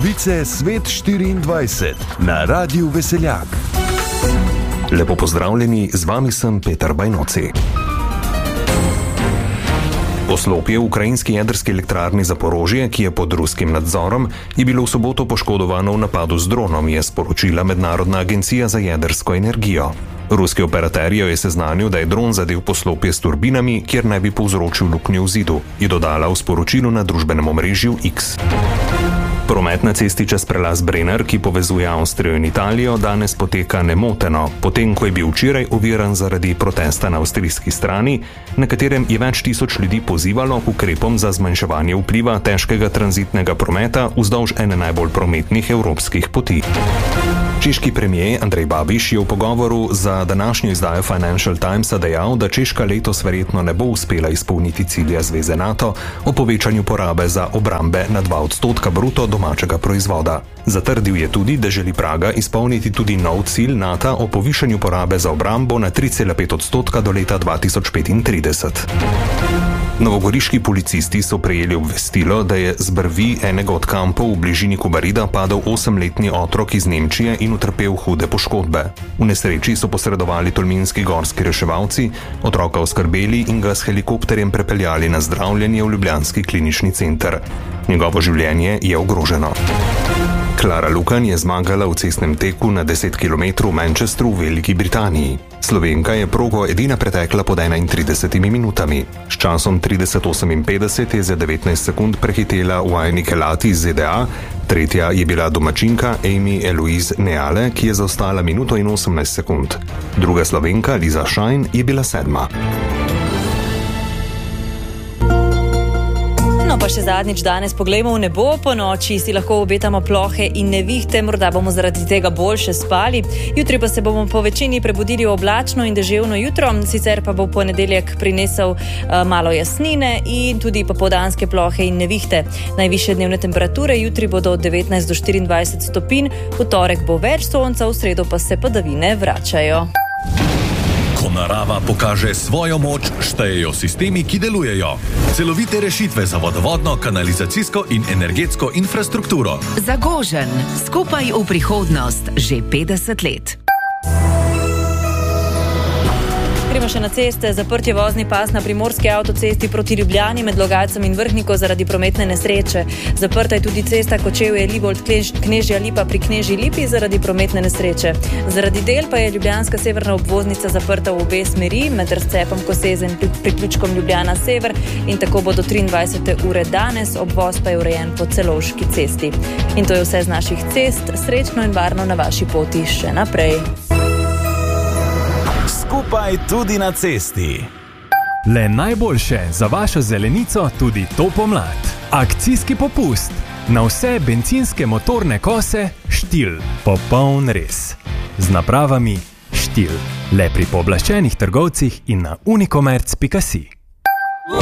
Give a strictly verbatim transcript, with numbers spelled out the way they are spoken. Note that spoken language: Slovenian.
Novice Svet štiriindvajset na Radiu Veseljak. Lepo pozdravljeni, z vami sem Peter Bajnoci. Poslopje v ukrajinski jedrski elektrarni Zaporožje, ki je pod ruskim nadzorom, je bilo v soboto poškodovano v napadu z dronom, je sporočila Mednarodna agencija za jedrsko energijo. Ruski operater je seznanil, da je dron zadel poslopje s turbinami, kjer naj bi povzročil luknjo v zidu, je dodala v sporočilu na družbenem omrežju X. Promet na cesti čez prelaz Brenner, ki povezuje Avstrijo in Italijo, danes poteka nemoteno, potem ko je bil včeraj oviran zaradi protesta na avstrijski strani, na katerem je več tisoč ljudi pozivalo k ukrepom za zmanjševanje vpliva težkega tranzitnega prometa vzdolž ene najbolj prometnih evropskih poti. Češki premijer Andrej Babiš je v pogovoru za današnjo izdajo Financial Timesa dejal, da Češka letos verjetno ne bo uspela izpolniti cilja Zveze NATO o povečanju porabe za obrambe na dva odstotka bruto domačega proizvoda. Zatrdil je tudi, da želi Praga izpolniti tudi nov cilj NATO o povišanju porabe za obrambo na tri cela pet odstotka do leta dva tisoč petintrideset. Novogoriški policisti so prejeli obvestilo, da je z brvi enega od kampov v bližini Kobarida padel osemletni otrok iz Nemčije in utrpel hude poškodbe. V nesreči so posredovali tolminski gorski reševalci, otroka oskrbeli in ga s helikopterjem prepeljali na zdravljenje v ljubljanski klinični center. Njegovo življenje je ogroženo. Klara Lukan je zmagala v cestnem teku na deset kilometrov v Manchesteru v Veliki Britaniji. Slovenka je progo edina pretekla pod enaintridesetimi minutami. S časom trideset oseminpetdeset je za devetnajst sekund prehitela Wayne Kelati iz Z D A, tretja je bila domačinka Amy Eloise Neale, ki je zaostala minuto in osemnajst sekund. Druga Slovenka Liza Shine je bila sedma. Pa še zadnjič danes poglejmo v nebo, po noči si lahko obetamo plohe in nevihte, morda bomo zaradi tega boljše spali. Jutri pa se bomo po večini prebudili oblačno in deževno jutro, sicer pa bo ponedeljek prinesel uh, malo jasnine in tudi popoldanske plohe in nevihte. Najvišje dnevne temperature jutri bodo od devetnajst do štiriindvajset stopinj, v torek bo več sonca, v sredo pa se padavine vračajo. Ko narava pokaže svojo moč, štejejo sistemi, ki delujejo. Celovite rešitve za vodovodno, kanalizacijsko in energetsko infrastrukturo. Zagožen, skupaj v prihodnost, že petdeset let. Gremo še na ceste. Zaprt je vozni pas na primorski avtocesti proti Ljubljani med Logatcem in Vrhniko zaradi prometne nesreče. Zaprta je tudi cesta Kočevje-Libold Knežja Lipa pri Knežji Lipi zaradi prometne nesreče. Zaradi del pa je ljubljanska severna obvoznica zaprta v obe smeri med razcepom Koseze in priključkom Ljubljana Sever in tako bo do triindvajsete ure danes, obvoz pa je urejen po Celovški cesti. In to je vse z naših cest. Srečno in varno na vaši poti še naprej. Skupaj tudi na cesti. Le najboljše za vašo zelenico tudi to pomlad. Akcijski popust na vse bencinske motorne kose Štil. Popoln res. Z napravami Štil. Le pri pooblaščenih trgovcih in na unikomerc pika si.